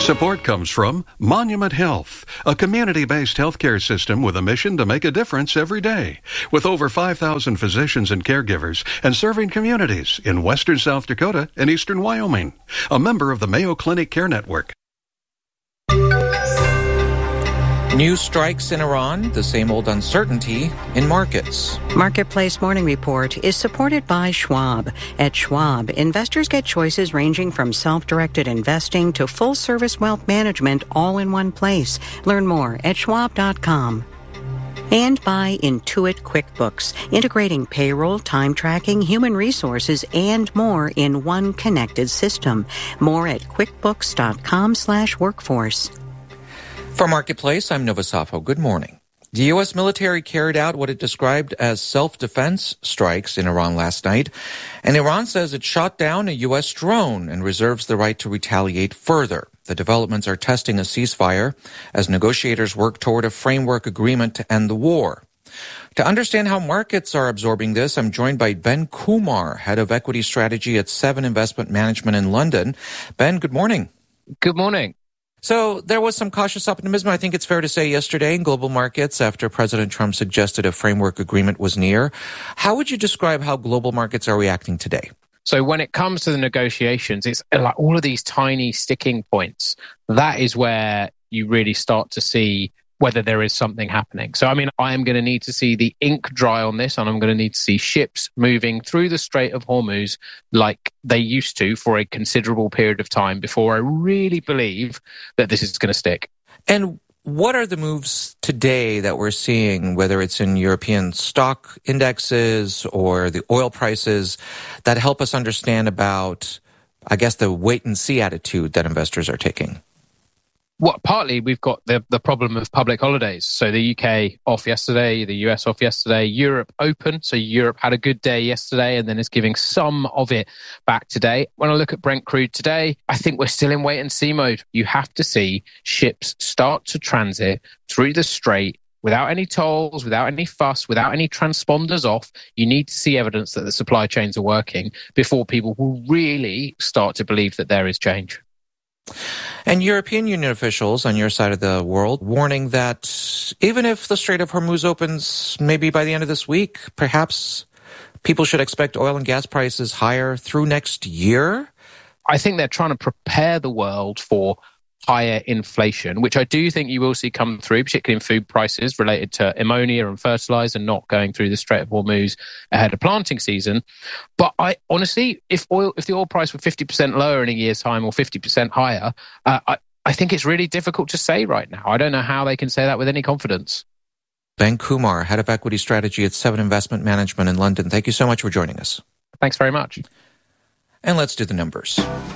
Support comes from Monument Health, a community-based healthcare system with a mission to make a difference every day. With over 5,000 physicians and caregivers and serving communities in western South Dakota and eastern Wyoming. A member of the Mayo Clinic Care Network. New strikes in Iran, the same old uncertainty in markets. Marketplace Morning Report is supported by Schwab. At Schwab, investors get choices ranging from self-directed investing to full-service wealth management all in one place. Learn more at schwab.com. And by Intuit QuickBooks, integrating payroll, time tracking, human resources, and more in one connected system. More at quickbooks.com/workforce. For Marketplace, I'm Nova Safo. Good morning. The U.S. military carried out what it described as self-defense strikes in Iran last night, and Iran says it shot down a U.S. drone and reserves the right to retaliate further. The developments are testing a ceasefire as negotiators work toward a framework agreement to end the war. To understand how markets are absorbing this, I'm joined by Ben Kumar, head of equity strategy at Seven Investment Management in London. Ben, good morning. Good morning. So there was some cautious optimism, I think it's fair to say, yesterday in global markets after President Trump suggested a framework agreement was near. How would you describe how global markets are reacting today? So when it comes to the negotiations, it's like all of these tiny sticking points. That is where you really start to see whether there is something happening. So, I am going to need to see the ink dry on this, and I'm going to need to see ships moving through the Strait of Hormuz like they used to for a considerable period of time before I really believe that this is going to stick. And what are the moves today that we're seeing, whether it's in European stock indexes or the oil prices, that help us understand about, I guess, the wait-and-see attitude that investors are taking? Well, partly we've got the problem of public holidays. So the UK off yesterday, the US off yesterday, Europe open. So Europe had a good day yesterday and then is giving some of it back today. When I look at Brent crude today, I think we're still in wait and see mode. You have to see ships start to transit through the strait without any tolls, without any fuss, without any transponders off. You need to see evidence that the supply chains are working before people will really start to believe that there is change. And European Union officials on your side of the world warning that even if the Strait of Hormuz opens maybe by the end of this week, perhaps people should expect oil and gas prices higher through next year? I think they're trying to prepare the world for higher inflation, which I do think you will see come through, particularly in food prices related to ammonia and fertilizer not going through the Strait of Hormuz ahead of planting season. But I honestly, if the oil price were 50% lower in a year's time or 50% higher, I think it's really difficult to say right now. I don't know how they can say that with any confidence. Ben Kumar, head of equity strategy at Seven Investment Management in London. Thank you so much for joining us. Thanks very much. And let's do the numbers.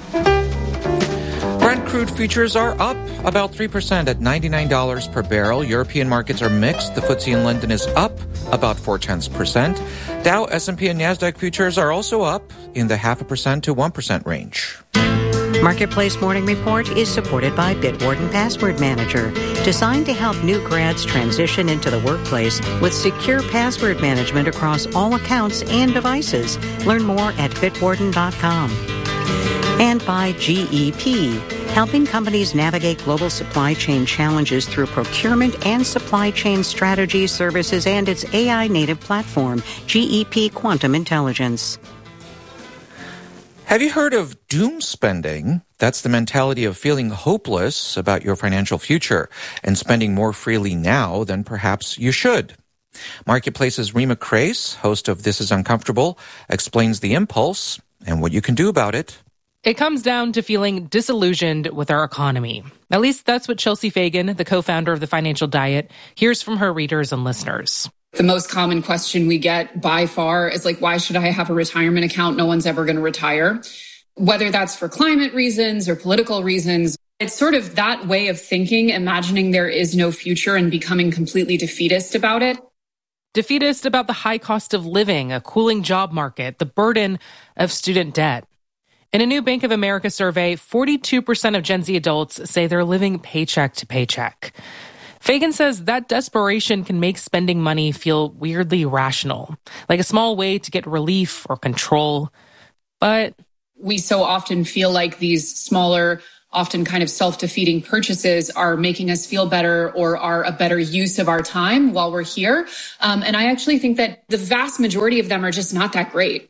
Brent crude futures are up about 3% at $99 per barrel. European markets are mixed. The FTSE in London is up about 0.4%. Dow, S&P, and NASDAQ futures are also up in the 0.5% to 1% range. Marketplace Morning Report is supported by Bitwarden Password Manager, designed to help new grads transition into the workplace with secure password management across all accounts and devices. Learn more at bitwarden.com. And by GEP, helping companies navigate global supply chain challenges through procurement and supply chain strategy services and its AI-native platform, GEP Quantum Intelligence. Have you heard of doom spending? That's the mentality of feeling hopeless about your financial future and spending more freely now than perhaps you should. Marketplace's Rima Crace, host of This Is Uncomfortable, explains the impulse and what you can do about it. It comes down to feeling disillusioned with our economy. At least that's what Chelsea Fagan, the co-founder of The Financial Diet, hears from her readers and listeners. The most common question we get by far is like, why should I have a retirement account? No one's ever going to retire. Whether that's for climate reasons or political reasons, it's sort of that way of thinking, imagining there is no future and becoming completely defeatist about it. Defeatist about the high cost of living, a cooling job market, the burden of student debt. In a new Bank of America survey, 42% of Gen Z adults say they're living paycheck to paycheck. Fagan says that desperation can make spending money feel weirdly rational, like a small way to get relief or control. But we so often feel like these smaller often kind of self-defeating purchases are making us feel better or are a better use of our time while we're here. And I actually think that the vast majority of them are just not that great.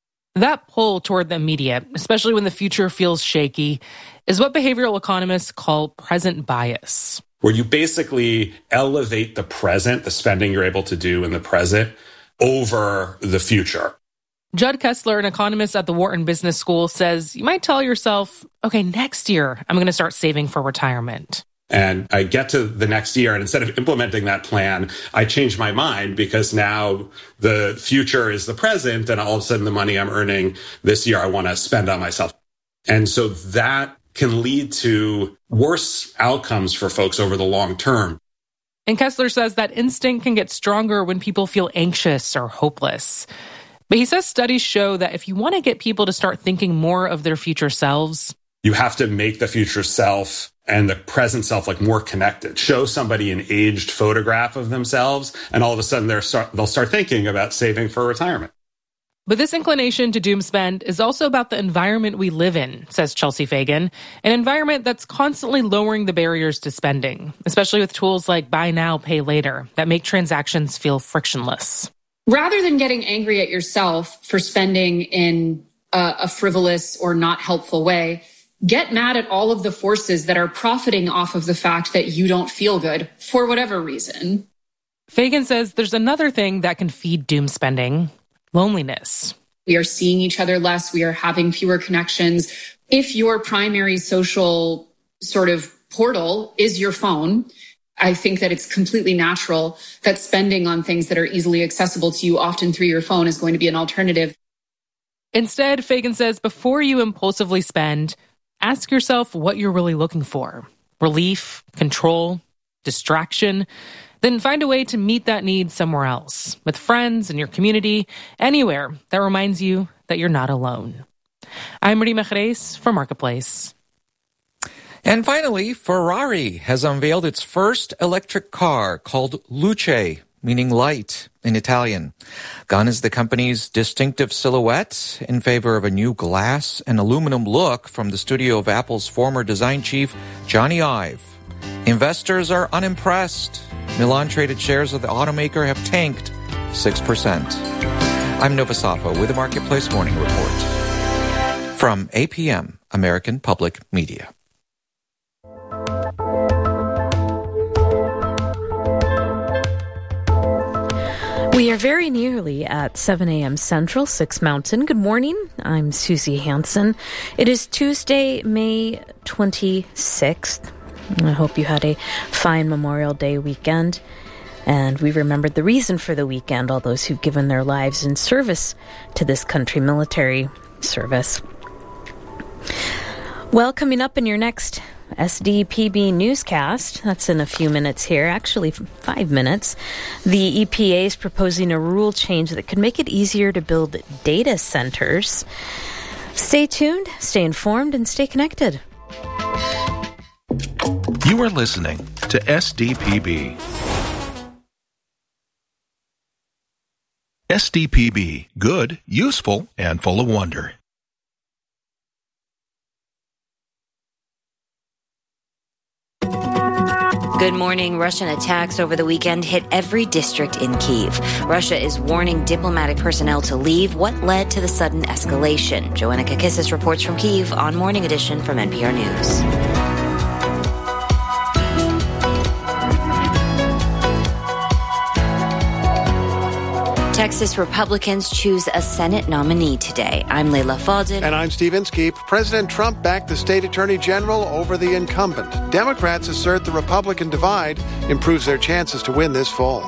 That pull toward the immediate, especially when the future feels shaky, is what behavioral economists call present bias. Where you basically elevate the present, the spending you're able to do in the present, over the future. Judd Kessler, an economist at the Wharton Business School, says you might tell yourself, okay, next year I'm going to start saving for retirement. And I get to the next year, and instead of implementing that plan, I change my mind because now the future is the present, and all of a sudden the money I'm earning this year I want to spend on myself. And so that can lead to worse outcomes for folks over the long term. And Kessler says that instinct can get stronger when people feel anxious or hopeless. But he says studies show that if you want to get people to start thinking more of their future selves, you have to make the future self and the present self like more connected. Show somebody an aged photograph of themselves, and all of a sudden they'll start thinking about saving for retirement. But this inclination to doom spend is also about the environment we live in, says Chelsea Fagan, an environment that's constantly lowering the barriers to spending, especially with tools like buy now, pay later that make transactions feel frictionless. Rather than getting angry at yourself for spending in a frivolous or not helpful way, get mad at all of the forces that are profiting off of the fact that you don't feel good for whatever reason. Fagan says there's another thing that can feed doom spending: loneliness. We are seeing each other less. We are having fewer connections. If your primary social sort of portal is your phone, I think that it's completely natural that spending on things that are easily accessible to you, often through your phone, is going to be an alternative. Instead, Fagan says, before you impulsively spend, ask yourself what you're really looking for: relief, control, distraction. Then find a way to meet that need somewhere else, with friends, in your community, anywhere that reminds you that you're not alone. I'm Marie Mejeres for Marketplace. And finally, Ferrari has unveiled its first electric car called Luce, meaning light in Italian. Gone is the company's distinctive silhouette in favor of a new glass and aluminum look from the studio of Apple's former design chief, Johnny Ive. Investors are unimpressed. Milan-traded shares of the automaker have tanked 6%. I'm Nova Safo with the Marketplace Morning Report. From APM, American Public Media. We are very nearly at 7 a.m. Central, 6 Mountain. Good morning. I'm Susie Hansen. It is Tuesday, May 26th. I hope you had a fine Memorial Day weekend. And we remembered the reason for the weekend, all those who've given their lives in service to this country, military service. Well, coming up in your next SDPB newscast, that's in a few minutes here, actually 5 minutes, the EPA is proposing a rule change that could make it easier to build data centers. Stay tuned, stay informed, and stay connected. You are listening to SDPB. SDPB, good, useful, and full of wonder. Good morning. Russian attacks over the weekend hit every district in Kyiv. Russia is warning diplomatic personnel to leave. What led to the sudden escalation? Joanna Kakissis reports from Kyiv on Morning Edition from NPR News. Texas Republicans choose a Senate nominee today. I'm Leila Fadel. And I'm Steve Inskeep. President Trump backed the state attorney general over the incumbent. Democrats assert the Republican divide improves their chances to win this fall.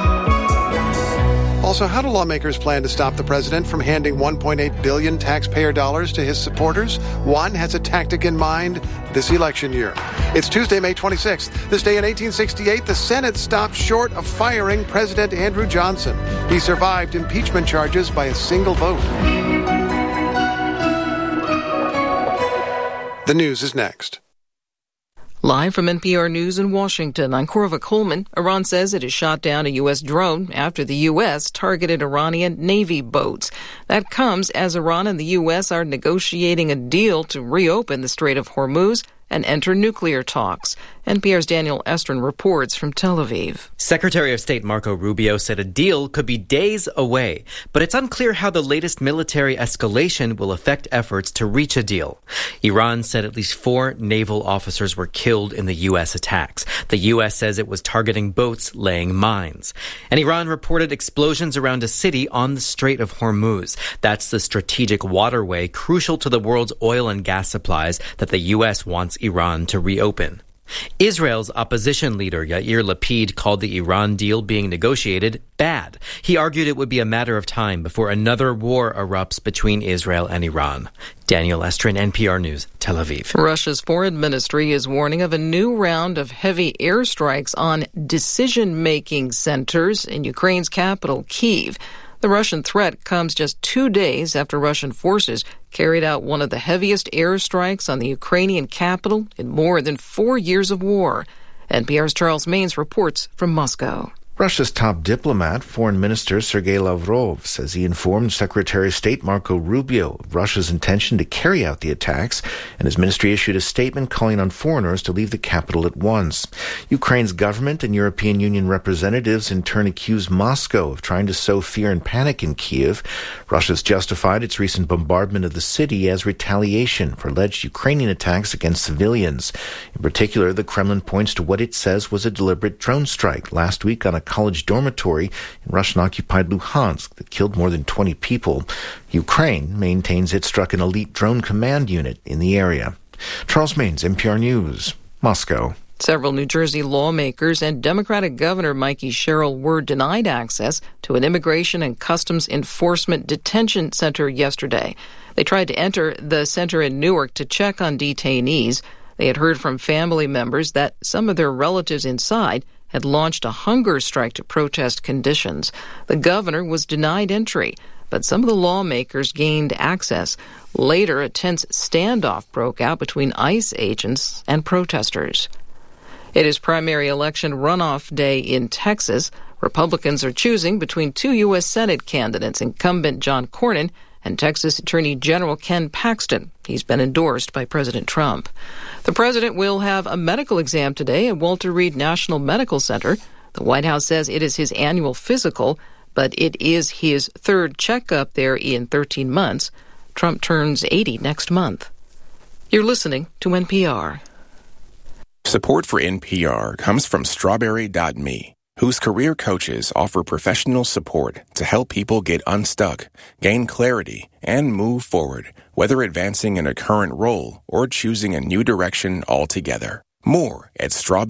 Also, how do lawmakers plan to stop the president from handing $1.8 billion taxpayer dollars to his supporters? One has a tactic in mind this election year. It's Tuesday, May 26th. This day in 1868, the Senate stopped short of firing President Andrew Johnson. He survived impeachment charges by a single vote. The news is next. Live from NPR News in Washington, I'm Corva Coleman. Iran says it has shot down a U.S. drone after the U.S. targeted Iranian Navy boats. That comes as Iran and the U.S. are negotiating a deal to reopen the Strait of Hormuz and enter nuclear talks. NPR's Daniel Estrin reports from Tel Aviv. Secretary of State Marco Rubio said a deal could be days away, but it's unclear how the latest military escalation will affect efforts to reach a deal. Iran said at least 4 naval officers were killed in the U.S. attacks. The U.S. says it was targeting boats laying mines. And Iran reported explosions around a city on the Strait of Hormuz. That's the strategic waterway crucial to the world's oil and gas supplies that the U.S. wants Iran to reopen. Israel's opposition leader Yair Lapid called the Iran deal being negotiated bad. He argued it would be a matter of time before another war erupts between Israel and Iran. Daniel Estrin, NPR News, Tel Aviv. Russia's foreign ministry is warning of a new round of heavy airstrikes on decision-making centers in Ukraine's capital, Kyiv. The Russian threat comes just 2 days after Russian forces carried out one of the heaviest airstrikes on the Ukrainian capital in more than 4 years of war. NPR's Charles Maines reports from Moscow. Russia's top diplomat, Foreign Minister Sergei Lavrov, says he informed Secretary of State Marco Rubio of Russia's intention to carry out the attacks, and his ministry issued a statement calling on foreigners to leave the capital at once. Ukraine's government and European Union representatives in turn accused Moscow of trying to sow fear and panic in Kyiv. Russia's justified its recent bombardment of the city as retaliation for alleged Ukrainian attacks against civilians. In particular, the Kremlin points to what it says was a deliberate drone strike last week on a college dormitory in Russian-occupied Luhansk that killed more than 20 people. Ukraine maintains it struck an elite drone command unit in the area. Charles Maines, NPR News, Moscow. Several New Jersey lawmakers and Democratic Governor Mikey Sherrill were denied access to an Immigration and Customs Enforcement detention center yesterday. They tried to enter the center in Newark to check on detainees. They had heard from family members that some of their relatives inside had launched a hunger strike to protest conditions. The governor was denied entry, but some of the lawmakers gained access. Later, a tense standoff broke out between ICE agents and protesters. It is primary election runoff day in Texas. Republicans are choosing between 2 U.S. Senate candidates, incumbent John Cornyn and Texas Attorney General Ken Paxton. He's been endorsed by President Trump. The president will have a medical exam today at Walter Reed National Medical Center. The White House says it is his annual physical, but it is his third checkup there in 13 months. Trump turns 80 next month. You're listening to NPR. Support for NPR comes from Strawberry.me, whose career coaches offer professional support to help people get unstuck, gain clarity, and move forward, whether advancing in a current role or choosing a new direction altogether. More at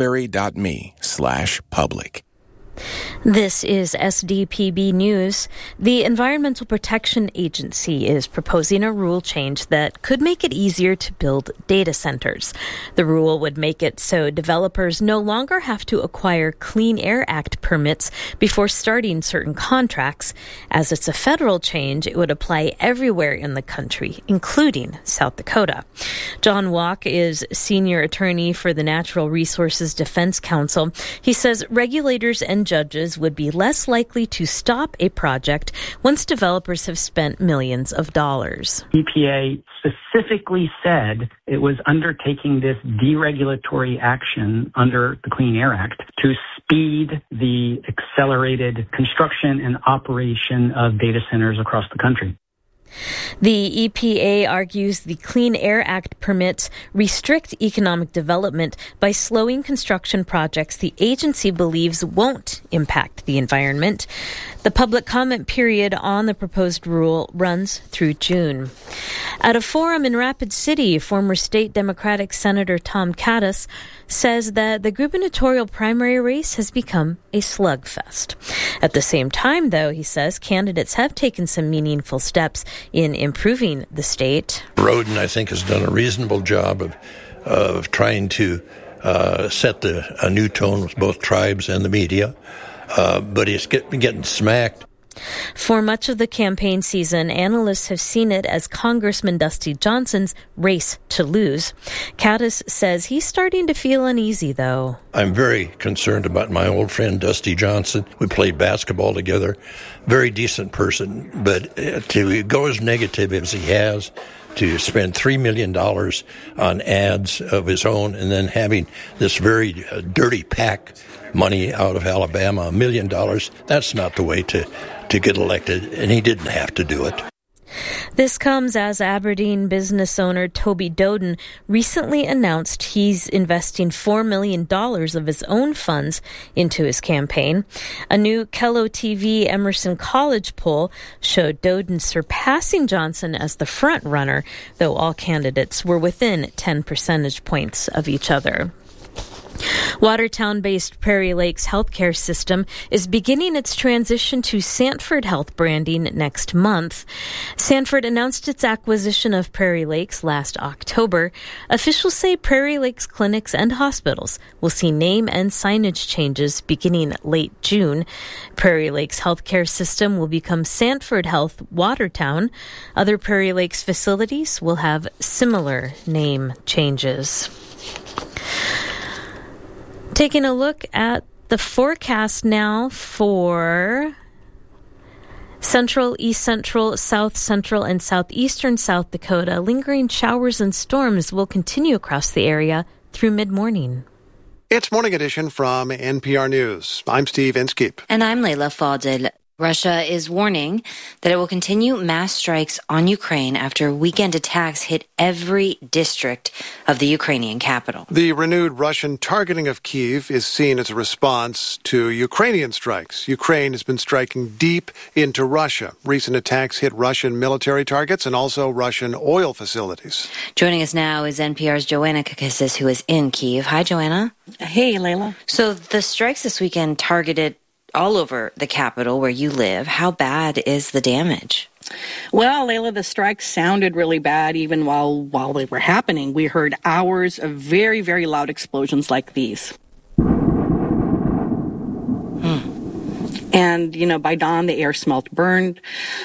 strawberry.me/public. This is SDPB News. The Environmental Protection Agency is proposing a rule change that could make it easier to build data centers. The rule would make it so developers no longer have to acquire Clean Air Act permits before starting certain contracts. As it's a federal change, it would apply everywhere in the country, including South Dakota. John Walk is senior attorney for the Natural Resources Defense Council. He says regulators and judges would be less likely to stop a project once developers have spent millions of dollars. EPA specifically said it was undertaking this deregulatory action under the Clean Air Act to speed the accelerated construction and operation of data centers across the country. The EPA argues the Clean Air Act permits restrict economic development by slowing construction projects the agency believes won't impact the environment. The public comment period on the proposed rule runs through June. At a forum in Rapid City, former state Democratic Senator Tom Cadiss says that the gubernatorial primary race has become a slugfest. At the same time, though, he says candidates have taken some meaningful steps in improving the state. Roden, I think, has done a reasonable job of trying to set a new tone with both tribes and the media, but he's getting smacked. For much of the campaign season, analysts have seen it as Congressman Dusty Johnson's race to lose. Cadiss says he's starting to feel uneasy, though. I'm very concerned about my old friend Dusty Johnson. We played basketball together. Very decent person, but to go as negative as he has, to spend $3 million on ads of his own and then having this very dirty PAC money out of Alabama, $1 million. That's not the way to get elected, and he didn't have to do it. This comes as Aberdeen business owner Toby Doden recently announced he's investing $4 million of his own funds into his campaign. A new Kello TV Emerson College poll showed Doden surpassing Johnson as the front runner, though all candidates were within 10 percentage points of each other. Watertown-based Prairie Lakes Healthcare System is beginning its transition to Sanford Health branding next month. Sanford announced its acquisition of Prairie Lakes last October. Officials say Prairie Lakes clinics and hospitals will see name and signage changes beginning late June. Prairie Lakes Healthcare System will become Sanford Health Watertown. Other Prairie Lakes facilities will have similar name changes. Taking a look at the forecast now for central, east central, south central, and southeastern South Dakota. Lingering showers and storms will continue across the area through mid-morning. It's Morning Edition from NPR News. I'm Steve Inskeep. And I'm Leila Fadel. Russia is warning that it will continue mass strikes on Ukraine after weekend attacks hit every district of the Ukrainian capital. The renewed Russian targeting of Kyiv is seen as a response to Ukrainian strikes. Ukraine has been striking deep into Russia. Recent attacks hit Russian military targets and also Russian oil facilities. Joining us now is NPR's Joanna Kakissis, who is in Kyiv. Hi, Joanna. Hey, Leila. So the strikes this weekend targeted all over the capital where you live. How bad is the damage? Well, Leila, the strikes sounded really bad even while they were happening. We heard hours of very, very loud explosions like these. And, by dawn, the air smelled burned,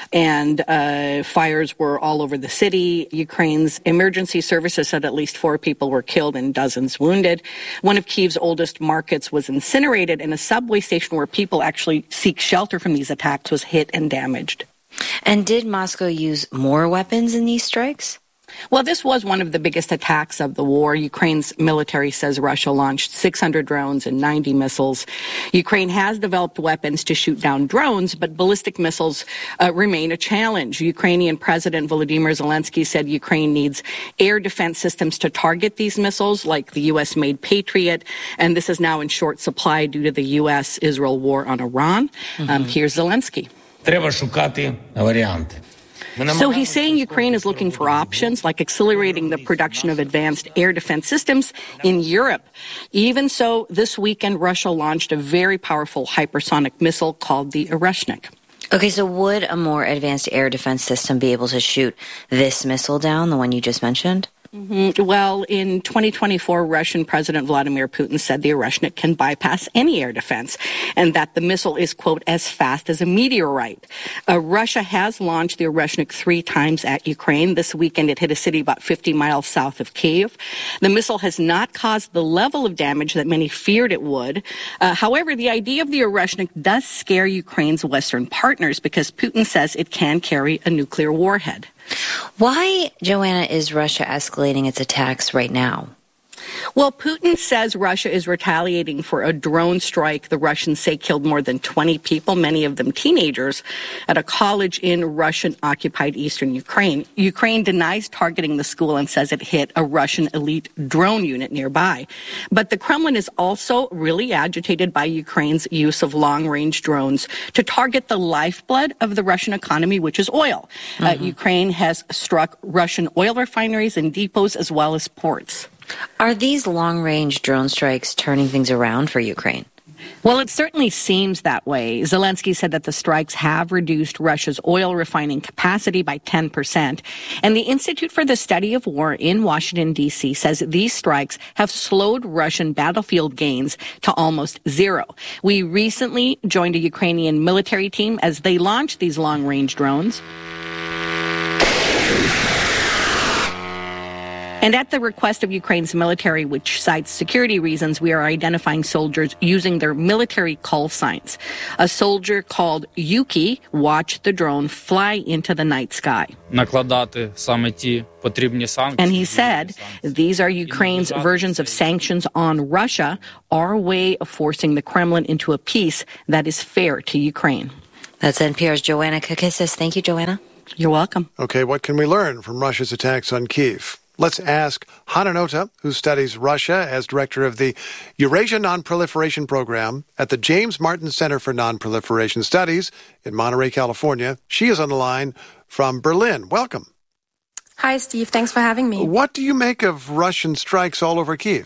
and fires were all over the city. Ukraine's emergency services said at least 4 people were killed and dozens wounded. One of Kyiv's oldest markets was incinerated, and a subway station where people actually seek shelter from these attacks was hit and damaged. And did Moscow use more weapons in these strikes? Well, this was one of the biggest attacks of the war. Ukraine's military says Russia launched 600 drones and 90 missiles. Ukraine has developed weapons to shoot down drones, but ballistic missiles remain a challenge. Ukrainian President Volodymyr Zelensky said Ukraine needs air defense systems to target these missiles, like the U.S.-made Patriot, and this is now in short supply due to the U.S.-Israel war on Iran. Here's Zelensky. Треба шукати варіанти. So he's saying Ukraine is looking for options like accelerating the production of advanced air defense systems in Europe. Even so, this weekend, Russia launched a very powerful hypersonic missile called the Oreshnik. Okay, so would a more advanced air defense system be able to shoot this missile down, the one you just mentioned? Well, in 2024, Russian President Vladimir Putin said the Oreshnik can bypass any air defense and that the missile is, quote, as fast as a meteorite. Russia has launched the Oreshnik 3 times at Ukraine. This weekend, it hit a city about 50 miles south of Kyiv. The missile has not caused the level of damage that many feared it would. However, the idea of the Oreshnik does scare Ukraine's Western partners because Putin says it can carry a nuclear warhead. Why, Joanna, is Russia escalating its attacks right now? Well, Putin says Russia is retaliating for a drone strike the Russians say killed more than 20 people, many of them teenagers, at a college in Russian-occupied eastern Ukraine. Ukraine denies targeting the school and says it hit a Russian elite drone unit nearby. But the Kremlin is also really agitated by Ukraine's use of long-range drones to target the lifeblood of the Russian economy, which is oil. Ukraine has struck Russian oil refineries and depots as well as ports. Are these long-range drone strikes turning things around for Ukraine? Well, it certainly seems that way. Zelensky said that the strikes have reduced Russia's oil refining capacity by 10%. And the Institute for the Study of War in Washington, D.C. says these strikes have slowed Russian battlefield gains to almost zero. We recently joined a Ukrainian military team as they launched these long-range drones. And at the request of Ukraine's military, which cites security reasons, we are identifying soldiers using their military call signs. A soldier called Yuki watched the drone fly into the night sky. And he said, these are Ukraine's versions of sanctions on Russia, our way of forcing the Kremlin into a peace that is fair to Ukraine. That's NPR's Joanna Kakissis. Thank you, Joanna. You're welcome. Okay, what can we learn from Russia's attacks on Kyiv? Let's ask Hana Nota, who studies Russia as director of the Eurasia Non-Proliferation Program at the James Martin Center for Non-Proliferation Studies in Monterey, California. She is on the line from Berlin. Welcome. Hi, Steve. Thanks for having me. What do you make of Russian strikes all over Kyiv?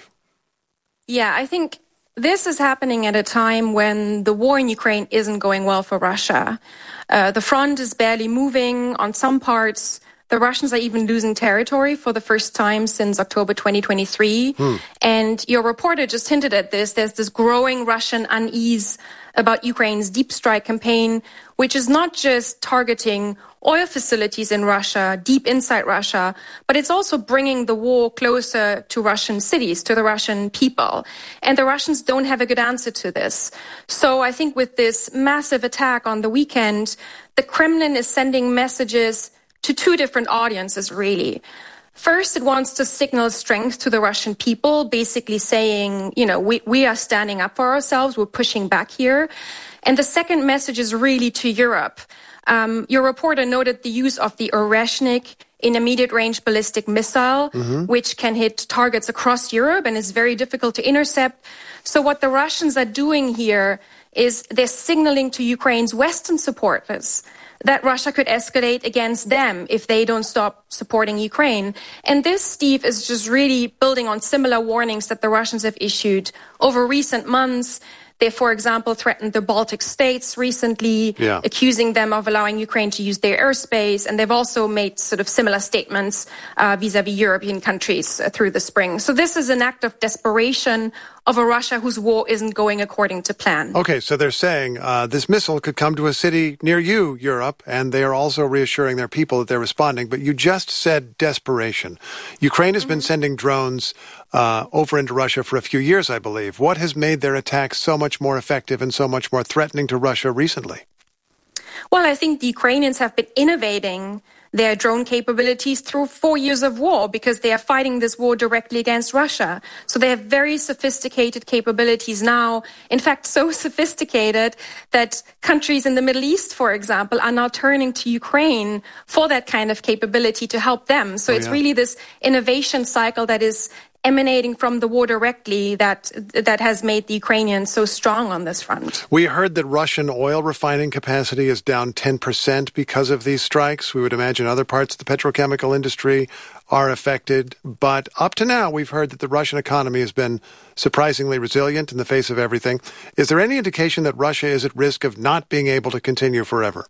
Yeah, I think this is happening at a time when the war in Ukraine isn't going well for Russia. The front is barely moving on some parts. The Russians are even losing territory for the first time since October 2023. And your reporter just hinted at this. There's this growing Russian unease about Ukraine's deep strike campaign, which is not just targeting oil facilities in Russia, deep inside Russia, but it's also bringing the war closer to Russian cities, to the Russian people. And the Russians don't have a good answer to this. So I think with this massive attack on the weekend, the Kremlin is sending messages to two different audiences, really. First, it wants to signal strength to the Russian people, basically saying, we are standing up for ourselves, we're pushing back here. And the second message is really to Europe. Your reporter noted the use of the Oreshnik intermediate-range ballistic missile, which can hit targets across Europe and is very difficult to intercept. So what the Russians are doing here is they're signaling to Ukraine's Western supporters that Russia could escalate against them if they don't stop supporting Ukraine. And this, Steve, is just really building on similar warnings that the Russians have issued over recent months. They, for example, threatened the Baltic states recently, accusing them of allowing Ukraine to use their airspace. And they've also made sort of similar statements vis-a-vis European countries through the spring. So this is an act of desperation of a Russia whose war isn't going according to plan. Okay, so they're saying this missile could come to a city near you, Europe, and they are also reassuring their people that they're responding. But you just said desperation. Ukraine has been sending drones over into Russia for a few years, I believe. What has made their attacks so much more effective and so much more threatening to Russia recently? Well, I think the Ukrainians have been innovating their drone capabilities through 4 years of war because they are fighting this war directly against Russia. So they have very sophisticated capabilities now. In fact, so sophisticated that countries in the Middle East, for example, are now turning to Ukraine for that kind of capability to help them. So it's really this innovation cycle that is emanating from the war directly that has made the Ukrainians so strong on this front. We heard that Russian oil refining capacity is down 10% because of these strikes. We would imagine other parts of the petrochemical industry are affected. But up to now, we've heard that the Russian economy has been surprisingly resilient in the face of everything. Is there any indication that Russia is at risk of not being able to continue forever?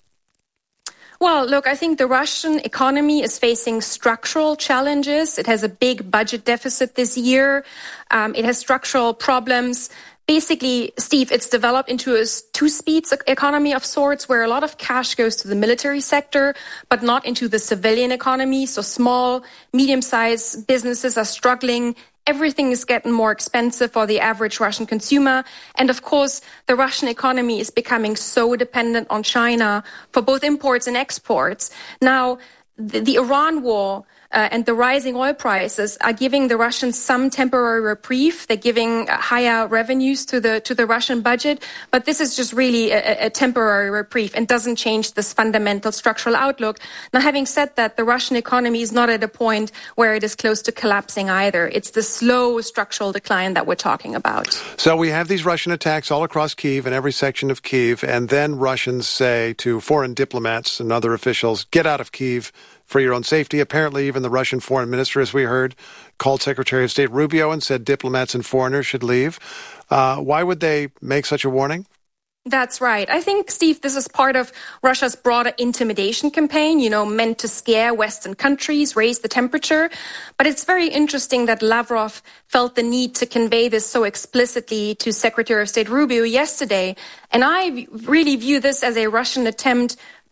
Well, look, I think the Russian economy is facing structural challenges. It has a big budget deficit this year. It has structural problems. Basically, Steve, it's developed into a two-speed economy of sorts where a lot of cash goes to the military sector, but not into the civilian economy. So small, medium-sized businesses are struggling. Everything is getting more expensive for the average Russian consumer. And of course, the Russian economy is becoming so dependent on China for both imports and exports. Now, the Iran war and the rising oil prices are giving the Russians some temporary reprieve. They're giving higher revenues to the Russian budget. But this is just really a temporary reprieve and doesn't change this fundamental structural outlook. Now, having said that, the Russian economy is not at a point where it is close to collapsing either. It's the slow structural decline that we're talking about. So we have these Russian attacks all across Kyiv and every section of Kyiv, and then Russians say to foreign diplomats and other officials, get out of Kyiv for your own safety. Apparently, even the Russian foreign minister, as we heard, called Secretary of State Rubio and said diplomats and foreigners should leave. Why would they make such a warning? That's right. I think, Steve, this is part of Russia's broader intimidation campaign, meant to scare Western countries, raise the temperature. But it's very interesting that Lavrov felt the need to convey this so explicitly to Secretary of State Rubio yesterday. And I really view this as a Russian attempt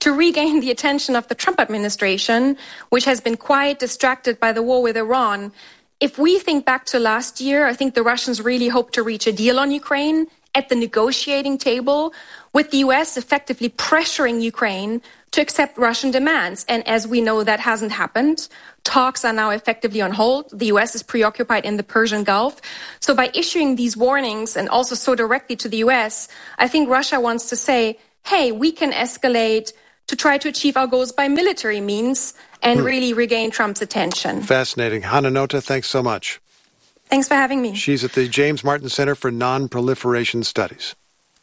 to regain the attention of the Trump administration, which has been quite distracted by the war with Iran. If we think back to last year, I think the Russians really hoped to reach a deal on Ukraine at the negotiating table, with the US effectively pressuring Ukraine to accept Russian demands. And as we know, that hasn't happened. Talks are now effectively on hold. The US is preoccupied in the Persian Gulf. So by issuing these warnings and also so directly to the US, I think Russia wants to say, hey, we can escalate to try to achieve our goals by military means and really regain Trump's attention. Fascinating. Hanna Notta, thanks so much. Thanks for having me. She's at the James Martin Center for Non-Proliferation Studies.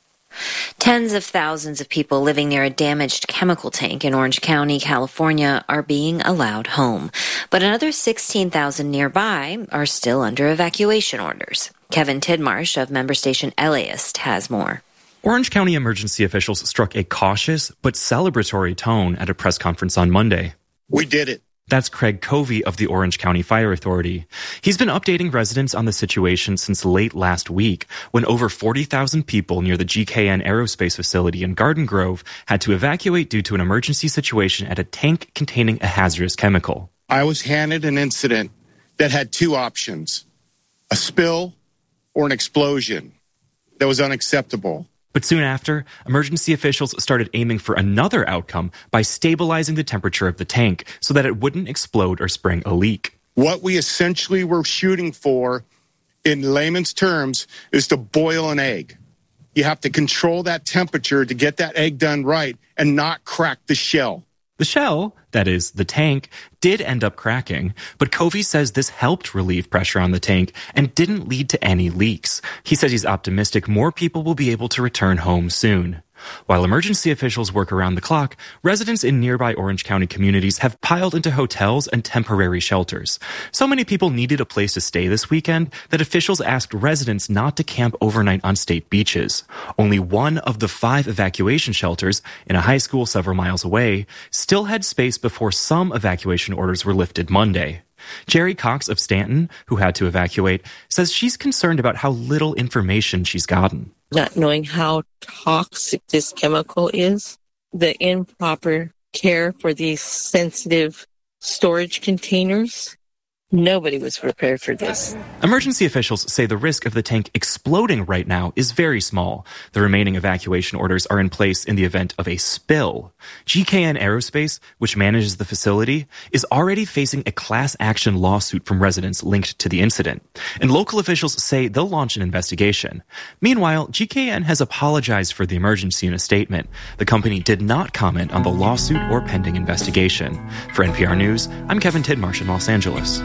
Tens of thousands of people living near a damaged chemical tank in Orange County, California, are being allowed home. But another 16,000 nearby are still under evacuation orders. Kevin Tidmarsh of member station LAist has more. Orange County emergency officials struck a cautious but celebratory tone at a press conference on Monday. We did it. That's Craig Covey of the Orange County Fire Authority. He's been updating residents on the situation since late last week, when over 40,000 people near the GKN Aerospace facility in Garden Grove had to evacuate due to an emergency situation at a tank containing a hazardous chemical. I was handed an incident that had two options: a spill or an explosion. That was unacceptable. But soon after, emergency officials started aiming for another outcome by stabilizing the temperature of the tank so that it wouldn't explode or spring a leak. What we essentially were shooting for, in layman's terms, is to boil an egg. You have to control that temperature to get that egg done right and not crack the shell. The shell, that is, the tank, did end up cracking, but Covey says this helped relieve pressure on the tank and didn't lead to any leaks. He says he's optimistic more people will be able to return home soon. While emergency officials work around the clock, residents in nearby Orange County communities have piled into hotels and temporary shelters. So many people needed a place to stay this weekend that officials asked residents not to camp overnight on state beaches. Only one of the 5 evacuation shelters in a high school several miles away still had space before some evacuation orders were lifted Monday. Jerry Cox of Stanton, who had to evacuate, says she's concerned about how little information she's gotten. Not knowing how toxic this chemical is, the improper care for these sensitive storage containers. Nobody was prepared for this. Emergency officials say the risk of the tank exploding right now is very small. The remaining evacuation orders are in place in the event of a spill. GKN Aerospace, which manages the facility, is already facing a class action lawsuit from residents linked to the incident. And local officials say they'll launch an investigation. Meanwhile, GKN has apologized for the emergency in a statement. The company did not comment on the lawsuit or pending investigation. For NPR News, I'm Kevin Tidmarsh in Los Angeles.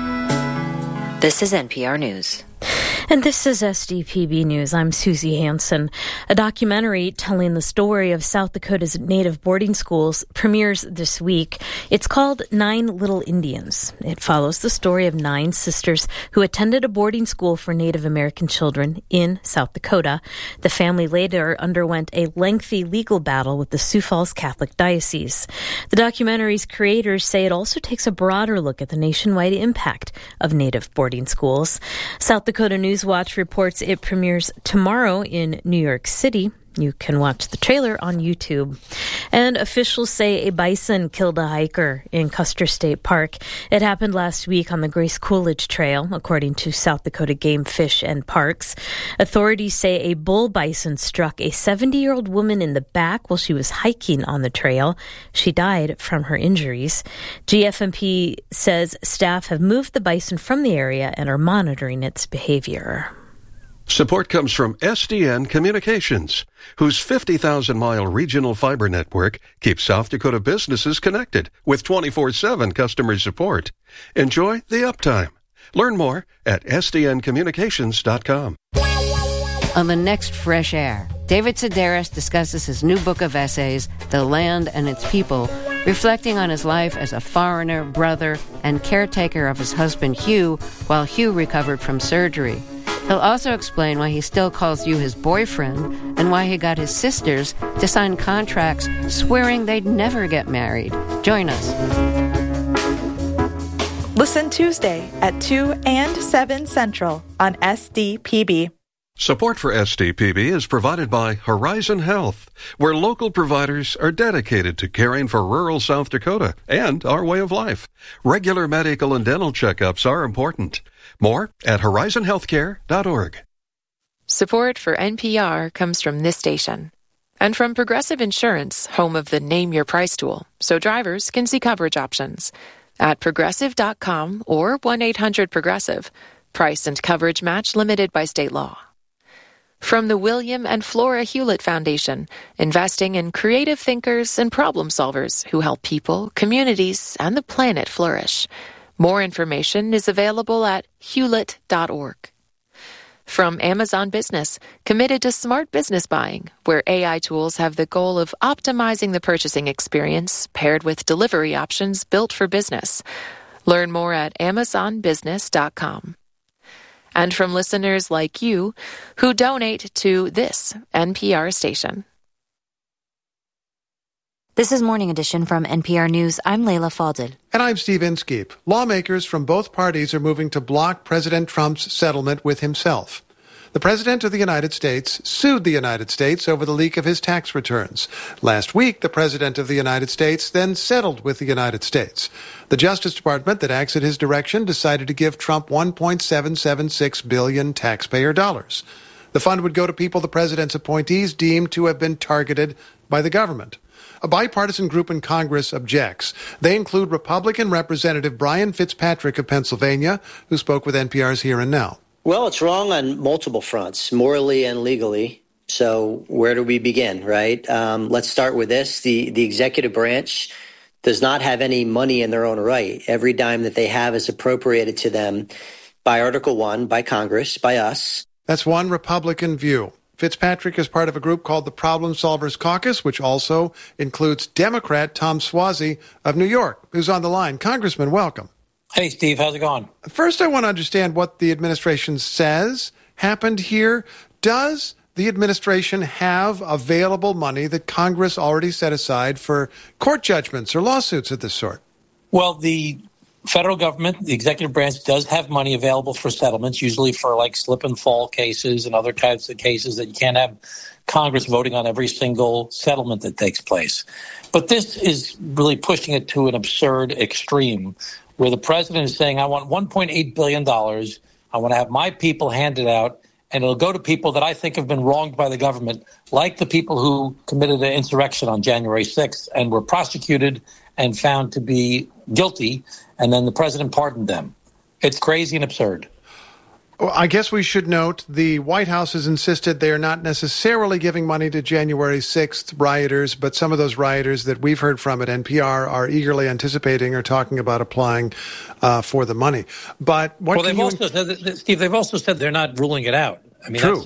This is NPR News. And this is SDPB News. I'm Susie Hansen. A documentary telling the story of South Dakota's native boarding schools premieres this week. It's called 9 Little Indians. It follows the story of 9 sisters who attended a boarding school for Native American children in South Dakota. The family later underwent a lengthy legal battle with the Sioux Falls Catholic Diocese. The documentary's creators say it also takes a broader look at the nationwide impact of Native boarding schools. South Dakota Newswatch reports it premieres tomorrow in New York City. You can watch the trailer on YouTube. And officials say a bison killed a hiker in Custer State Park. It happened last week on the Grace Coolidge Trail, according to South Dakota Game, Fish, and Parks. Authorities say a bull bison struck a 70-year-old woman in the back while she was hiking on the trail. She died from her injuries. GFMP says staff have moved the bison from the area and are monitoring its behavior. Support comes from SDN Communications, whose 50,000-mile regional fiber network keeps South Dakota businesses connected with 24/7 customer support. Enjoy the uptime. Learn more at sdncommunications.com. On the next Fresh Air, David Sedaris discusses his new book of essays, The Land and Its People, reflecting on his life as a foreigner, brother, and caretaker of his husband Hugh while Hugh recovered from surgery. He'll also explain why he still calls you his boyfriend and why he got his sisters to sign contracts swearing they'd never get married. Join us. Listen Tuesday at 2 and 7 Central on SDPB. Support for SDPB is provided by Horizon Health, where local providers are dedicated to caring for rural South Dakota and our way of life. Regular medical and dental checkups are important. More at horizonhealthcare.org. Support for NPR comes from this station and from Progressive Insurance, home of the Name Your Price tool, so drivers can see coverage options at progressive.com or 1-800-PROGRESSIVE. Price and coverage match limited by state law. From the William and Flora Hewlett Foundation, investing in creative thinkers and problem solvers who help people, communities, and the planet flourish. More information is available at hewlett.org. From Amazon Business, committed to smart business buying, where AI tools have the goal of optimizing the purchasing experience paired with delivery options built for business. Learn more at amazonbusiness.com. And from listeners like you who donate to this NPR station. This is Morning Edition from NPR News. I'm Leila Fadel. And I'm Steve Inskeep. Lawmakers from both parties are moving to block President Trump's settlement with himself. The President of the United States sued the United States over the leak of his tax returns. Last week, the President of the United States then settled with the United States. The Justice Department that acts at his direction decided to give Trump $1.776 billion taxpayer dollars. The fund would go to people the President's appointees deemed to have been targeted by the government. A bipartisan group in Congress objects. They include Republican Representative Brian Fitzpatrick of Pennsylvania, who spoke with NPR's Here and Now. Well, it's wrong on multiple fronts, morally and legally. So where do we begin, right? Let's start with this. The executive branch does not have any money in their own right. Every dime that they have is appropriated to them by Article 1, by Congress, by us. That's one Republican view. Fitzpatrick is part of a group called the Problem Solvers Caucus, which also includes Democrat Tom Suozzi of New York, who's on the line. Congressman, welcome. Hey, Steve. How's it going? First, I want to understand what the administration says happened here. Does the administration have available money that Congress already set aside for court judgments or lawsuits of this sort? Well, the federal government, the executive branch, does have money available for settlements, usually for like slip and fall cases and other types of cases that you can't have Congress voting on every single settlement that takes place. But this is really pushing it to an absurd extreme, where the president is saying, I want $1.8 billion. I want to have my people hand it out, and it'll go to people that I think have been wronged by the government, like the people who committed an insurrection on January 6th and were prosecuted and found to be guilty, and then the president pardoned them. It's crazy and absurd. Well, I guess we should note the White House has insisted they are not necessarily giving money to January 6th rioters, but some of those rioters that we've heard from at NPR are eagerly anticipating or talking about applying for the money. But what they've also said, Steve, they've also said they're not ruling it out. I mean, True. This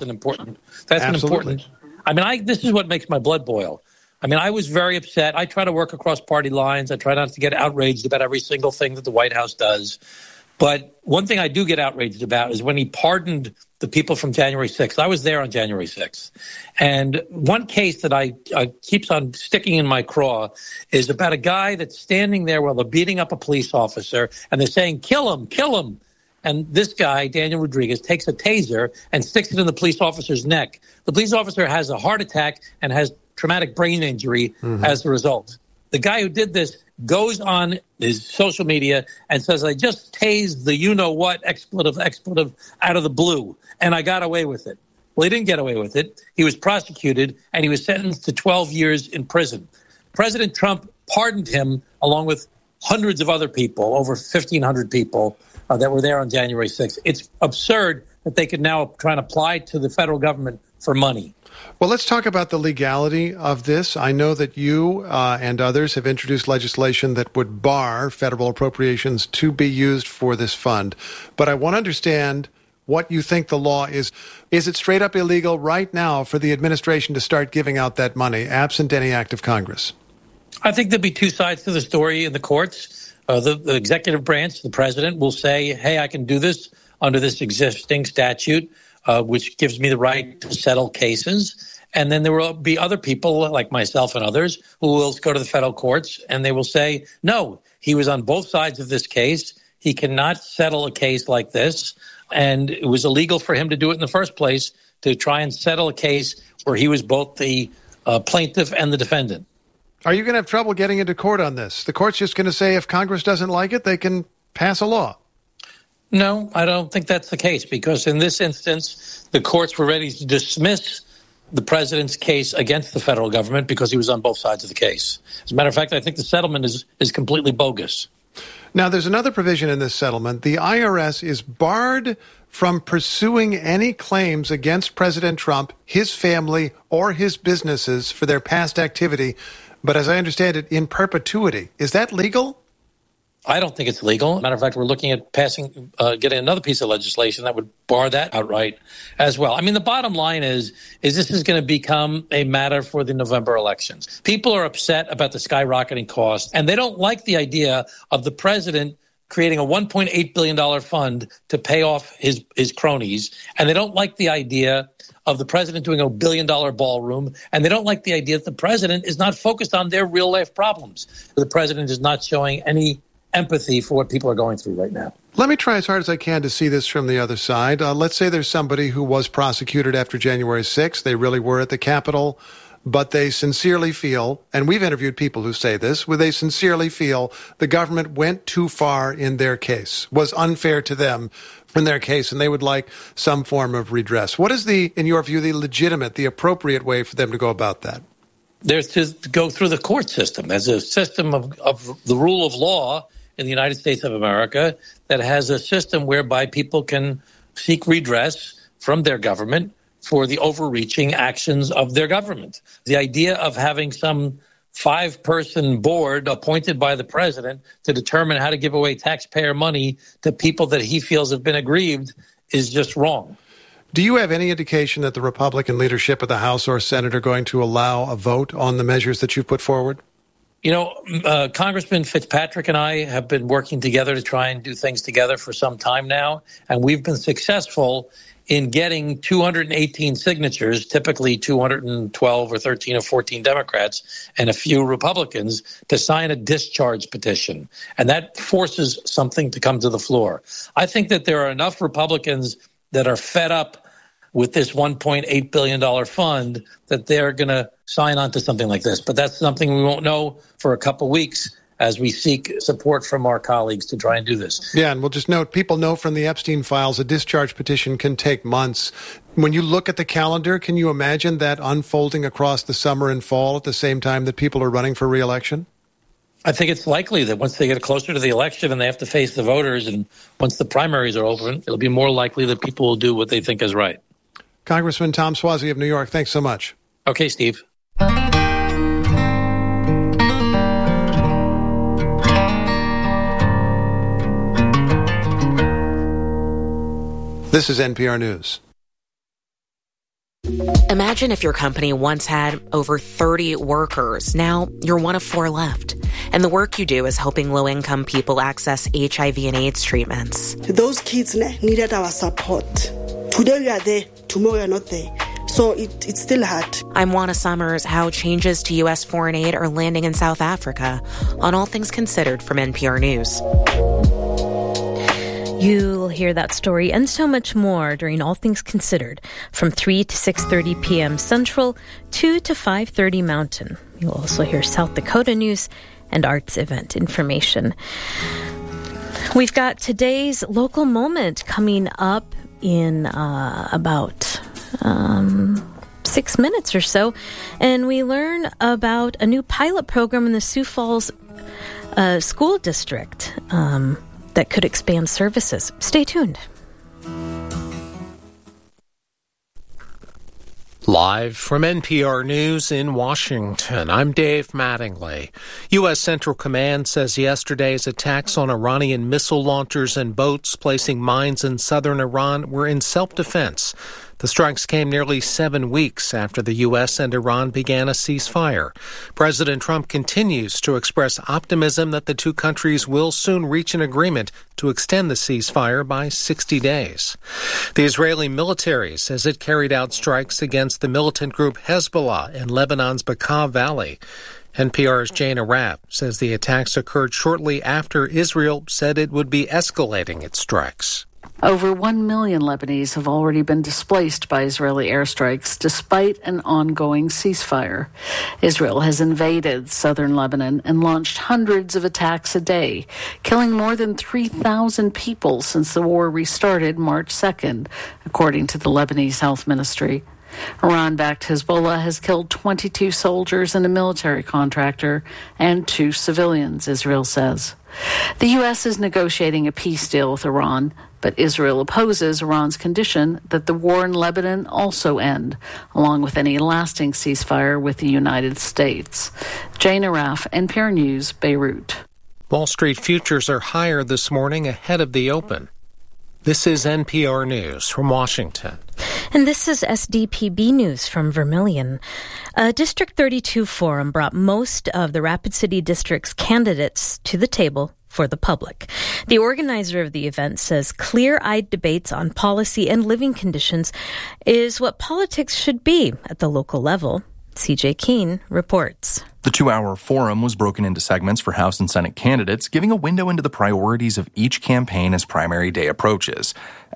is what makes my blood boil. I mean, I was very upset. I try to work across party lines. I try not to get outraged about every single thing that the White House does. But one thing I do get outraged about is when he pardoned the people from January 6th. I was there on January 6th. And one case that I keeps on sticking in my craw is about a guy that's standing there while they're beating up a police officer, and they're saying, kill him, kill him. And this guy, Daniel Rodriguez, takes a taser and sticks it in the police officer's neck. The police officer has a heart attack and has traumatic brain injury as a result. The guy who did this goes on his social media and says, I just tased the you-know-what expletive out of the blue, and I got away with it. Well, he didn't get away with it. He was prosecuted, and he was sentenced to 12 years in prison. President Trump pardoned him along with hundreds of other people, over 1,500 people that were there on January 6th. It's absurd that they could now try and apply to the federal government for money. Well, let's talk about the legality of this. I know that you and others have introduced legislation that would bar federal appropriations to be used for this fund. But I want to understand what you think the law is. Is it straight up illegal right now for the administration to start giving out that money, absent any act of Congress? I think there'll be two sides to the story in the courts. The executive branch, the president, will say, hey, I can do this under this existing statute, which gives me the right to settle cases. And then there will be other people like myself and others who will go to the federal courts and they will say, no, he was on both sides of this case. He cannot settle a case like this. And it was illegal for him to do it in the first place, to try and settle a case where he was both the plaintiff and the defendant. Are you going to have trouble getting into court on this? The court's just going to say if Congress doesn't like it, they can pass a law. No, I don't think that's the case, because in this instance, the courts were ready to dismiss the president's case against the federal government because he was on both sides of the case. As a matter of fact, I think the settlement is completely bogus. Now, there's another provision in this settlement. The IRS is barred from pursuing any claims against President Trump, his family, or his businesses for their past activity, but as I understand it, in perpetuity. Is that legal? I don't think it's legal. Matter of fact, we're looking at getting another piece of legislation that would bar that outright as well. I mean, the bottom line is this is going to become a matter for the November elections. People are upset about the skyrocketing costs, and they don't like the idea of the president creating a $1.8 billion fund to pay off his cronies, and they don't like the idea of the president doing a $1 billion ballroom, and they don't like the idea that the president is not focused on their real-life problems. The president is not showing any empathy for what people are going through right now. Let me try as hard as I can to see this from the other side. Let's say there's somebody who was prosecuted after January 6th. They really were at the Capitol, but they sincerely feel, and we've interviewed people who say this, where they sincerely feel the government went too far in their case, was unfair to them in their case, and they would like some form of redress. What is in your view, the legitimate, the appropriate way for them to go about that? There's to go through the court system. There's a system of the rule of law in the United States of America that has a system whereby people can seek redress from their government for the overreaching actions of their government. The idea of having some 5-person board appointed by the president to determine how to give away taxpayer money to people that he feels have been aggrieved is just wrong. Do you have any indication that the Republican leadership of the House or Senate are going to allow a vote on the measures that you've put forward? You know, Congressman Fitzpatrick and I have been working together to try and do things together for some time now, and we've been successful in getting 218 signatures, typically 212 or 13 or 14 Democrats and a few Republicans, to sign a discharge petition. And that forces something to come to the floor. I think that there are enough Republicans that are fed up with this $1.8 billion fund that they're going to sign on to something like this. But that's something we won't know for a couple weeks as we seek support from our colleagues to try and do this. Yeah, and we'll just note, people know from the Epstein files, a discharge petition can take months. When you look at the calendar, can you imagine that unfolding across the summer and fall at the same time that people are running for re-election? I think it's likely that once they get closer to the election and they have to face the voters, and once the primaries are open, it'll be more likely that people will do what they think is right. Congressman Tom Suozzi of New York, thanks so much. Okay, Steve. This is NPR News. Imagine if your company once had over 30 workers. Now you're one of 4 left. And the work you do is helping low-income people access HIV and AIDS treatments. Those kids needed our support. Today we are there, tomorrow we are not there. So it's still hard. I'm Juana Summers. How changes to U.S. foreign aid are landing in South Africa on All Things Considered from NPR News. You'll hear that story and so much more during All Things Considered from 3 to 6:30 p.m. Central, 2 to 5:30 Mountain. You'll also hear South Dakota news and arts event information. We've got today's local moment coming up in about 6 minutes or so, and we learn about a new pilot program in the Sioux Falls School District that could expand services. Stay tuned. Live from NPR News in Washington, I'm Dave Mattingly. U.S. Central Command says yesterday's attacks on Iranian missile launchers and boats placing mines in southern Iran were in self-defense. The strikes came nearly 7 weeks after the U.S. and Iran began a ceasefire. President Trump continues to express optimism that the two countries will soon reach an agreement to extend the ceasefire by 60 days. The Israeli military says it carried out strikes against the militant group Hezbollah in Lebanon's Bekaa Valley. NPR's Jane Arap says the attacks occurred shortly after Israel said it would be escalating its strikes. Over 1 million Lebanese have already been displaced by Israeli airstrikes despite an ongoing ceasefire. Israel has invaded southern Lebanon and launched hundreds of attacks a day, killing more than 3,000 people since the war restarted March 2nd, according to the Lebanese Health Ministry. Iran-backed Hezbollah has killed 22 soldiers and a military contractor and 2 civilians, Israel says. The U.S. is negotiating a peace deal with Iran, but Israel opposes Iran's condition that the war in Lebanon also end, along with any lasting ceasefire with the United States. Jane Araf, NPR News, Beirut. Wall Street futures are higher this morning ahead of the open. This is NPR News from Washington. And this is SDPB News from Vermilion. A District 32 forum brought most of the Rapid City District's candidates to the table for the public. The organizer of the event says clear-eyed debates on policy and living conditions is what politics should be at the local level. CJ Keene reports. The 2-hour forum was broken into segments for House and Senate candidates, giving a window into the priorities of each campaign as primary day approaches.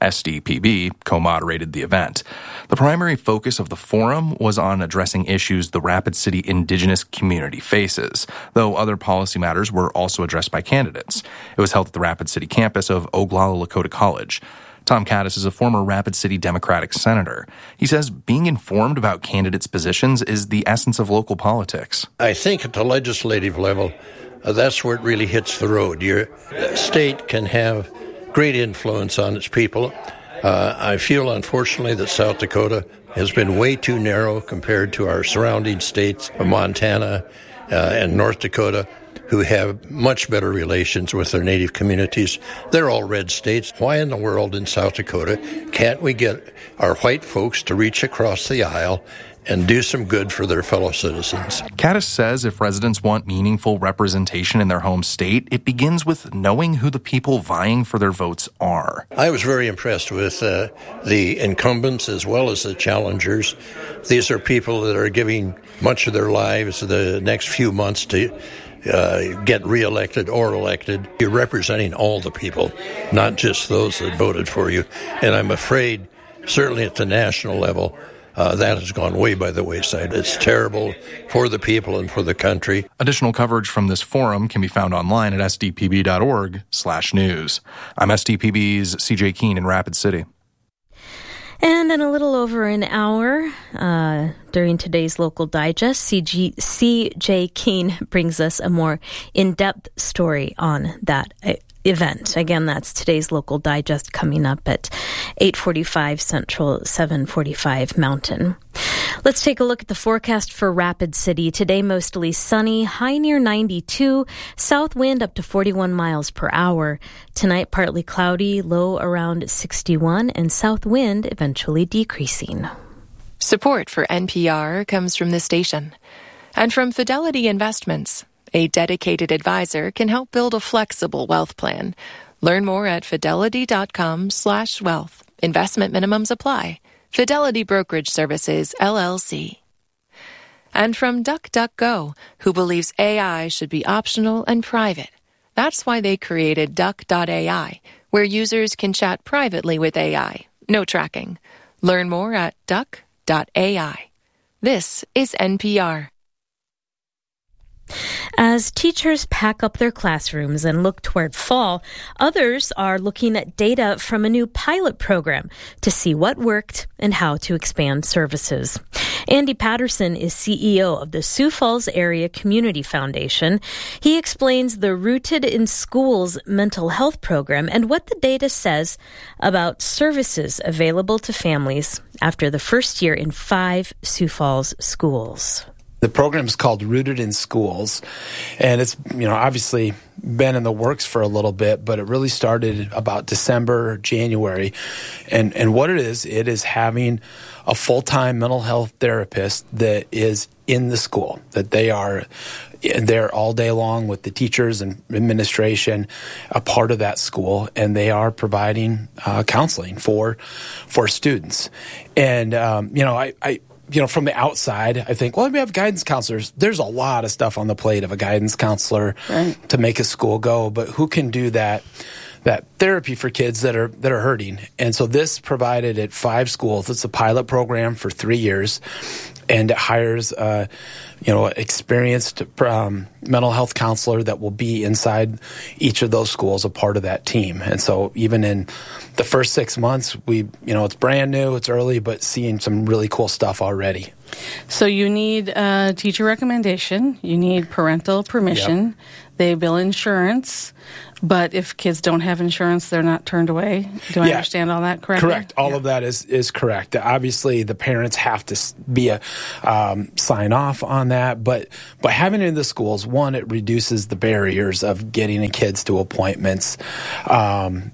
SDPB co-moderated the event. The primary focus of the forum was on addressing issues the Rapid City indigenous community faces, though other policy matters were also addressed by candidates. It was held at the Rapid City campus of Oglala Lakota College. Tom Caddis is a former Rapid City Democratic senator. He says being informed about candidates' positions is the essence of local politics. I think at the legislative level, that's where it really hits the road. Your state can have great influence on its people. I feel, unfortunately, that South Dakota has been way too narrow compared to our surrounding states of Montana and North Dakota, who have much better relations with their native communities. They're all red states. Why in the world in South Dakota can't we get our white folks to reach across the aisle and do some good for their fellow citizens? Caddis says if residents want meaningful representation in their home state, it begins with knowing who the people vying for their votes are. I was very impressed with the incumbents as well as the challengers. These are people that are giving much of their lives the next few months to get reelected or elected. You're representing all the people, not just those that voted for you. And I'm afraid, certainly at the national level, that has gone way by the wayside. It's terrible for the people and for the country. Additional coverage from this forum can be found online at sdpb.org/news. I'm SDPB's CJ Keene in Rapid City. And in a little over an hour, during today's Local Digest, CJ Keene brings us a more in-depth story on that event. Again, that's today's Local Digest coming up at 8:45 Central, 7:45 Mountain. Let's take a look at the forecast for Rapid City. Today, mostly sunny, high near 92, south wind up to 41 miles per hour. Tonight, partly cloudy, low around 61, and south wind eventually decreasing. Support for NPR comes from this station and from Fidelity Investments. A dedicated advisor can help build a flexible wealth plan. Learn more at fidelity.com/wealth. Investment minimums apply. Fidelity Brokerage Services, LLC. And from DuckDuckGo, who believes AI should be optional and private. That's why they created Duck.ai, where users can chat privately with AI. No tracking. Learn more at Duck.ai. This is NPR. As teachers pack up their classrooms and look toward fall, others are looking at data from a new pilot program to see what worked and how to expand services. Andy Patterson is CEO of the Sioux Falls Area Community Foundation. He explains the Rooted in Schools mental health program and what the data says about services available to families after the first year in 5 Sioux Falls schools. The program is called Rooted in Schools, and it's, obviously been in the works for a little bit, but it really started about December, January. And what it is having a full-time mental health therapist that is in the school, that they are there all day long with the teachers and administration, a part of that school, and they are providing counseling for students. And, from the outside, I think, we have guidance counselors. There's a lot of stuff on the plate of a guidance counselor to make a school go, but who can do that therapy for kids that are hurting. And so this provided at 5 schools. It's a pilot program for 3 years, and it hires experienced mental health counselor that will be inside each of those schools, a part of that team. And so even in the first 6 months, it's brand new, it's early, but seeing some really cool stuff already. So you need a teacher recommendation, you need parental permission, yep. They bill insurance, but if kids don't have insurance, they're not turned away. Do I understand all that correctly? Correct. All of that is correct. Obviously, the parents have to be sign off on that, but by having it in the schools, one, it reduces the barriers of getting the kids to appointments. And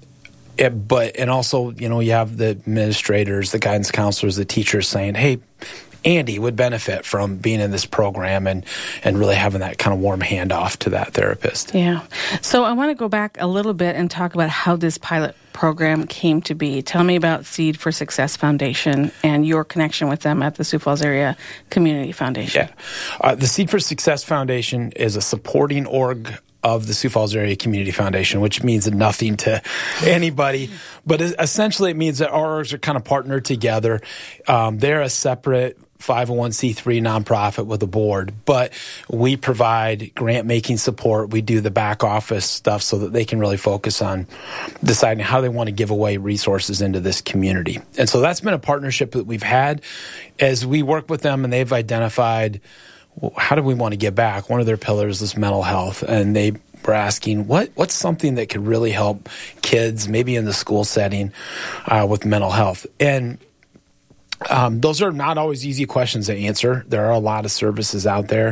also, you have the administrators, the guidance counselors, the teachers saying, hey, Andy would benefit from being in this program and really having that kind of warm handoff to that therapist. Yeah. So I want to go back a little bit and talk about how this pilot program came to be. Tell me about Seed for Success Foundation and your connection with them at the Sioux Falls Area Community Foundation. Yeah. The Seed for Success Foundation is a supporting org of the Sioux Falls Area Community Foundation, which means nothing to anybody. But essentially it means that our orgs are kind of partnered together. They're a separate 501c3 nonprofit with a board, but we provide grant-making support. We do the back office stuff so that they can really focus on deciding how they want to give away resources into this community. And so that's been a partnership that we've had as we work with them, and they've identified, well, how do we want to give back? One of their pillars is mental health, and they were asking what's something that could really help kids, maybe in the school setting, with mental health. And those are not always easy questions to answer. There are a lot of services out there.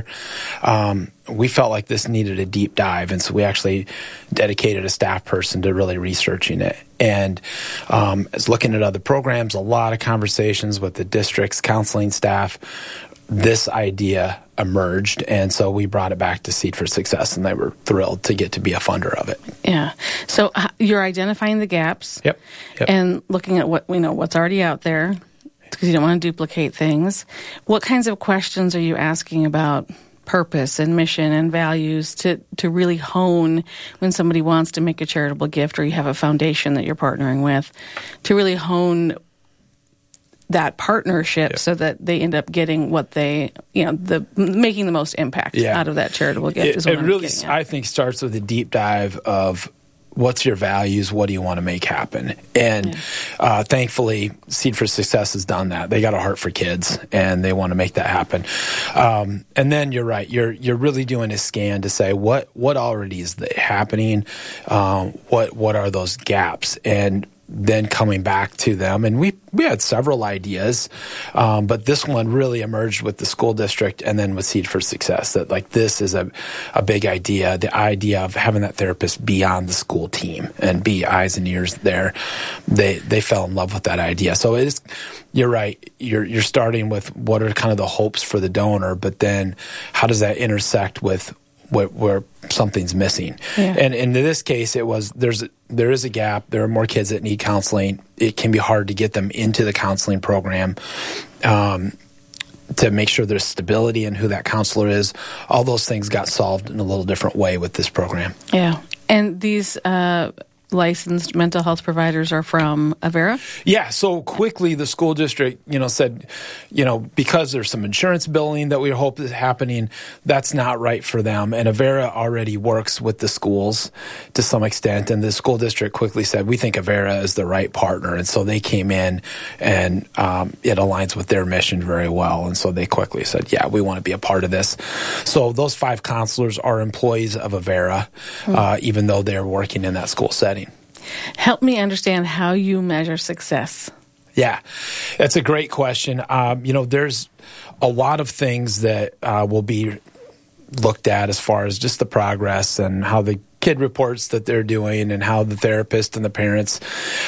We felt like this needed a deep dive, and so we actually dedicated a staff person to really researching it. And as looking at other programs, a lot of conversations with the district's counseling staff, this idea emerged, and so we brought it back to Seed for Success, and they were thrilled to get to be a funder of it. Yeah. So you're identifying the gaps. Yep. And looking at what's already out there, because you don't want to duplicate things. What kinds of questions are you asking about purpose and mission and values to really hone when somebody wants to make a charitable gift, or you have a foundation that you're partnering with, to really hone that partnership so that they end up getting what they, making the most impact out of that charitable gift is what it I'm really, getting at. I think, starts with a deep dive of what's your values, what do you want to make happen? And thankfully, Seed for Success has done that. They got a heart for kids, and they want to make that happen. And then you're right. You're really doing a scan to say what already is happening, what are those gaps, and then coming back to them. And we had several ideas, but this one really emerged with the school district and then with Seed for Success, that this is a big idea, the idea of having that therapist be on the school team and be eyes and ears there. They fell in love with that idea. So it is, you're right, you're starting with what are kind of the hopes for the donor, but then how does that intersect with where something's missing. Yeah. And in this case, there is a gap. There are more kids that need counseling. It can be hard to get them into the counseling program, to make sure there's stability in who that counselor is. All those things got solved in a little different way with this program. Yeah. And these licensed mental health providers are from Avera? Yeah, so quickly the school district, said, because there's some insurance billing that we hope is happening, that's not right for them. And Avera already works with the schools to some extent, and the school district quickly said, we think Avera is the right partner. And so they came in, and it aligns with their mission very well. And so they quickly said, yeah, we want to be a part of this. So those 5 counselors are employees of Avera, even though they're working in that school setting. Help me understand how you measure success. Yeah, that's a great question. There's a lot of things that will be looked at as far as just the progress and how the kid reports that they're doing and how the therapist and the parents.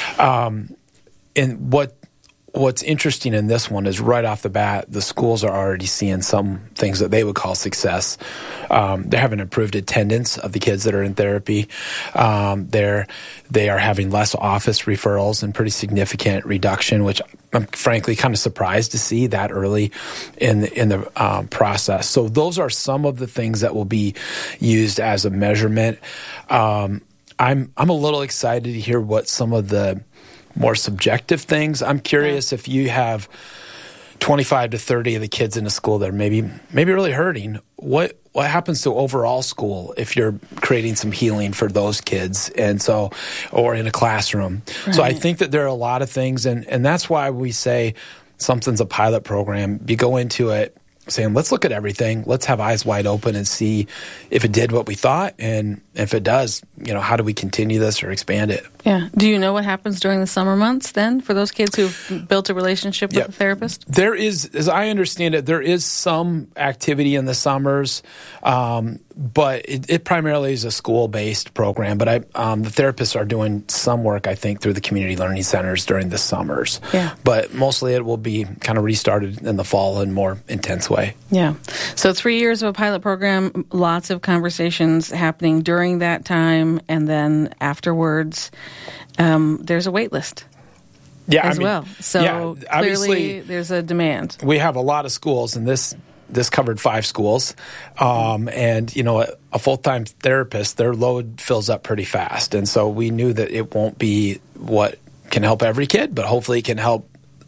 And what's interesting in this one is right off the bat, the schools are already seeing some things that they would call success. They're having improved attendance of the kids that are in therapy. They are having less office referrals and pretty significant reduction, which I'm frankly kind of surprised to see that early in the process. So those are some of the things that will be used as a measurement. I'm a little excited to hear what some of the more subjective things. I'm curious if you have 25 to 30 of the kids in a school that are maybe really hurting. What happens to overall school if you're creating some healing for those kids, and so, or in a classroom? Right. So I think that there are a lot of things, and that's why we say something's a pilot program. You go into it saying, let's look at everything. Let's have eyes wide open and see if it did what we thought, and if it does, how do we continue this or expand it? Yeah. Do you know what happens during the summer months then for those kids who've built a relationship with a therapist? There is, as I understand it, there is some activity in the summers, but it primarily is a school-based program. But the therapists are doing some work, I think, through the community learning centers during the summers. Yeah. But mostly it will be kind of restarted in the fall in a more intense way. Yeah. So 3 years of a pilot program, lots of conversations happening during that time, and then afterwards, there's a wait list. Yeah, as well. So clearly there's a demand. We have a lot of schools, and this covered 5 schools. And, a full-time therapist, their load fills up pretty fast. And so we knew that it won't be what can help every kid, but hopefully it can help